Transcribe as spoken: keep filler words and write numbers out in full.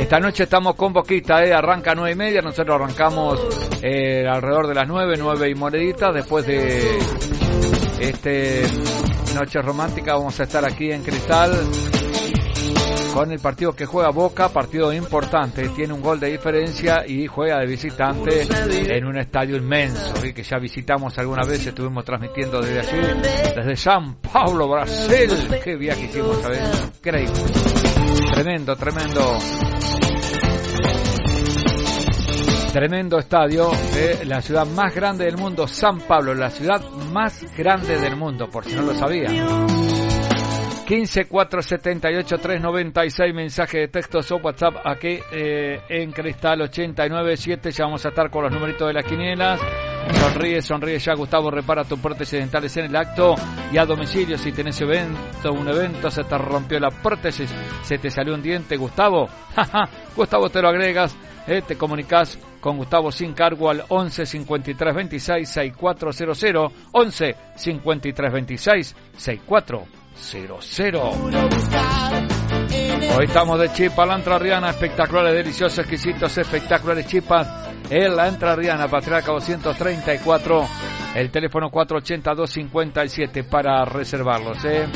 Esta noche estamos con Boquita, ¿eh? Arranca nueve y media, nosotros arrancamos eh, alrededor de las nueve, nueve y moneditas. Después de este Noche Romántica vamos a estar aquí en Cristal con el partido que juega Boca, partido importante, tiene un gol de diferencia y juega de visitante en un estadio inmenso, ¿sí? Que ya visitamos alguna vez, estuvimos transmitiendo desde allí, desde São Paulo, Brasil. Qué viaje hicimos, ¿sabes? Increíble. Tremendo, tremendo. Tremendo estadio de la ciudad más grande del mundo, São Paulo, la ciudad más grande del mundo, por si no lo sabía. quince, cuatrocientos setenta y ocho, trescientos noventa y seis, mensaje de texto o WhatsApp aquí eh, en Cristal ochenta y nueve siete. Ya vamos a estar con los numeritos de las quinielas. Sonríe, sonríe ya, Gustavo repara tu prótesis dentales en el acto y a domicilio. Si tenés evento, un evento, se te rompió la prótesis, se te salió un diente, Gustavo, Gustavo te lo agregas, eh, te comunicas con Gustavo sin cargo al once, cincuenta y tres, veintiséis, sesenta y cuatro cero cero, once, cincuenta y tres, veintiséis, sesenta y cuatro cero cero. Hoy estamos de chipa la entrerriana, espectaculares, deliciosos, exquisitos, espectaculares chipas en la entrerriana, Patriarca doscientos treinta y cuatro, el teléfono cuatro ochenta, doscientos cincuenta y siete para reservarlos, ¿eh?